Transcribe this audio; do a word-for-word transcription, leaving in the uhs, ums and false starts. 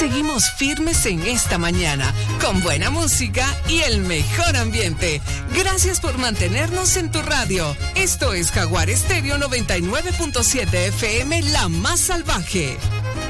seguimos firmes en esta mañana, con buena música y el mejor ambiente. Gracias por mantenernos en tu radio. Esto es Jaguar Estéreo noventa y nueve punto siete F M, la más salvaje.